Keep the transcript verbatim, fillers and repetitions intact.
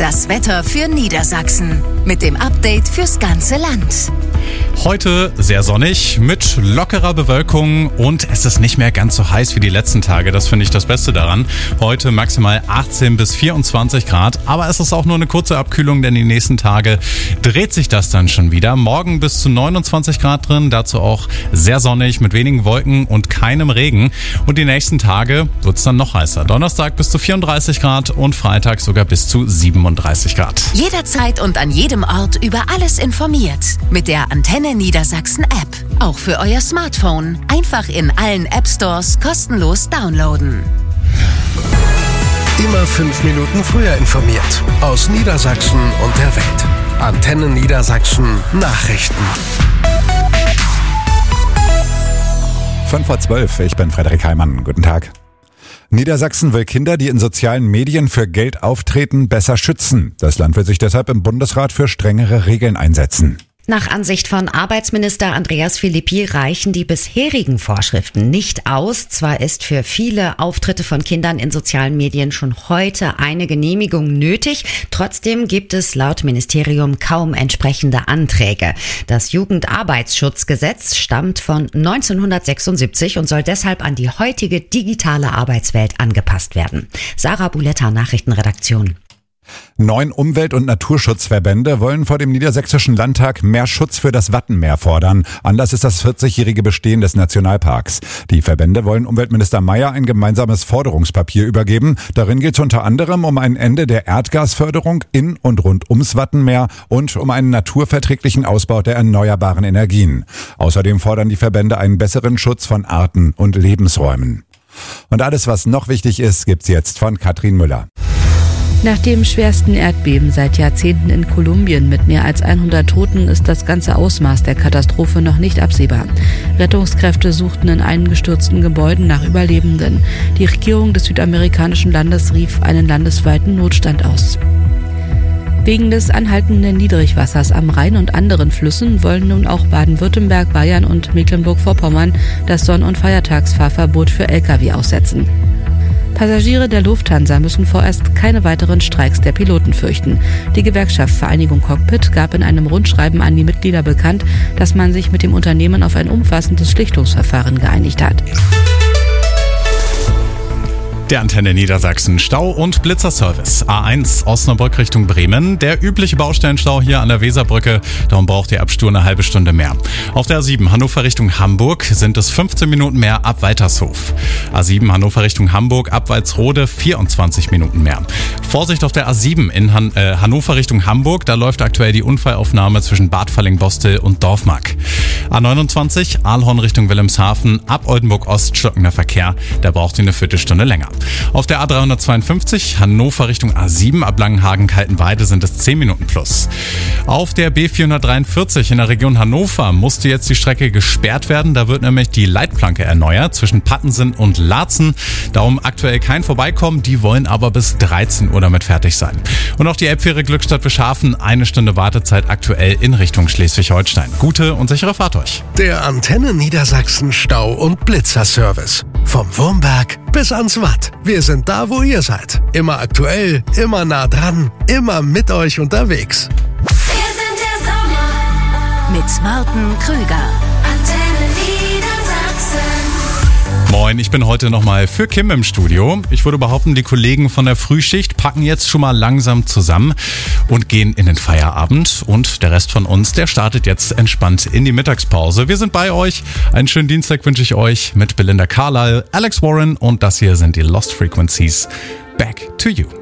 Das Wetter für Niedersachsen mit dem Update fürs ganze Land. Heute sehr sonnig mit lockerer Bewölkung und es ist nicht mehr ganz so heiß wie die letzten Tage. Das finde ich das Beste daran. Heute maximal achtzehn bis vierundzwanzig Grad, aber es ist auch nur eine kurze Abkühlung, denn die nächsten Tage dreht sich das dann schon wieder. Morgen bis zu neunundzwanzig Grad drin, dazu auch sehr sonnig mit wenigen Wolken und keinem Regen. Und die nächsten Tage wird es dann noch heißer. Donnerstag bis zu vierunddreißig Grad und Freitag sogar bis zu siebenunddreißig Grad. Jederzeit und an jedem Ort über alles informiert. Mit der Antenne Niedersachsen App. Auch für euer Smartphone. Einfach in allen App Stores kostenlos downloaden. Immer fünf Minuten früher informiert. Aus Niedersachsen und der Welt. Antenne Niedersachsen Nachrichten. fünf vor zwölf, ich bin Frederik Heimann. Guten Tag. Niedersachsen will Kinder, die in sozialen Medien für Geld auftreten, besser schützen. Das Land will sich deshalb im Bundesrat für strengere Regeln einsetzen. Nach Ansicht von Arbeitsminister Andreas Philippi reichen die bisherigen Vorschriften nicht aus. Zwar ist für viele Auftritte von Kindern in sozialen Medien schon heute eine Genehmigung nötig, trotzdem gibt es laut Ministerium kaum entsprechende Anträge. Das Jugendarbeitsschutzgesetz stammt von neunzehnhundertsechsundsiebzig und soll deshalb an die heutige digitale Arbeitswelt angepasst werden. Sarah Buletta, Nachrichtenredaktion. Neun Umwelt- und Naturschutzverbände wollen vor dem Niedersächsischen Landtag mehr Schutz für das Wattenmeer fordern. Anlass ist das vierzigjährige Bestehen des Nationalparks. Die Verbände wollen Umweltminister Mayer ein gemeinsames Forderungspapier übergeben. Darin geht es unter anderem um ein Ende der Erdgasförderung in und rund ums Wattenmeer und um einen naturverträglichen Ausbau der erneuerbaren Energien. Außerdem fordern die Verbände einen besseren Schutz von Arten und Lebensräumen. Und alles, was noch wichtig ist, gibt's jetzt von Katrin Müller. Nach dem schwersten Erdbeben seit Jahrzehnten in Kolumbien mit mehr als hundert Toten ist das ganze Ausmaß der Katastrophe noch nicht absehbar. Rettungskräfte suchten in eingestürzten Gebäuden nach Überlebenden. Die Regierung des südamerikanischen Landes rief einen landesweiten Notstand aus. Wegen des anhaltenden Niedrigwassers am Rhein und anderen Flüssen wollen nun auch Baden-Württemberg, Bayern und Mecklenburg-Vorpommern das Sonn- und Feiertagsfahrverbot für L K W aussetzen. Passagiere der Lufthansa müssen vorerst keine weiteren Streiks der Piloten fürchten. Die Gewerkschaft Vereinigung Cockpit gab in einem Rundschreiben an die Mitglieder bekannt, dass man sich mit dem Unternehmen auf ein umfassendes Schlichtungsverfahren geeinigt hat. Der Antenne Niedersachsen Stau- und Blitzerservice. A eins Osnabrück Richtung Bremen. Der übliche Baustellenstau hier an der Weserbrücke. Darum braucht ihr ab Stur eine halbe Stunde mehr. Auf der A sieben Hannover Richtung Hamburg sind es fünfzehn Minuten mehr ab Weitershof. A sieben Hannover Richtung Hamburg ab Walsrode vierundzwanzig Minuten mehr. Vorsicht auf der A sieben in Han- äh, Hannover Richtung Hamburg. Da läuft aktuell die Unfallaufnahme zwischen Bad Falling-Bostel und Dorfmark. A neunundzwanzig Ahlhorn Richtung Wilhelmshaven ab Oldenburg Ost stockender Verkehr. Da braucht ihr eine Viertelstunde länger. Auf der A dreihundertzweiundfünfzig Hannover Richtung A sieben ab Langenhagen-Kaltenweide sind es zehn Minuten plus. Auf der B vierhundertdreiundvierzig in der Region Hannover musste jetzt die Strecke gesperrt werden. Da wird nämlich die Leitplanke erneuert zwischen Pattensen und Laatzen. Darum aktuell kein Vorbeikommen. Die wollen aber bis dreizehn Uhr damit fertig sein. Und auch die Elbfähre Glückstadt Beschafen. Eine Stunde Wartezeit aktuell in Richtung Schleswig-Holstein. Gute und sichere Fahrt euch. Der Antenne Niedersachsen Stau- und Blitzerservice. Vom Wurmberg bis ans Watt. Wir sind da, wo ihr seid. Immer aktuell, immer nah dran, immer mit euch unterwegs. Wir sind der Sommer mit Martin Krüger. Antenne Niedersachsen. Moin, ich bin heute nochmal für Kim im Studio. Ich würde behaupten, die Kollegen von der Frühschicht packen jetzt schon mal langsam zusammen und gehen in den Feierabend. Und der Rest von uns, der startet jetzt entspannt in die Mittagspause. Wir sind bei euch. Einen schönen Dienstag wünsche ich euch mit Belinda Carlisle, Alex Warren und das hier sind die Lost Frequencies. Back to you.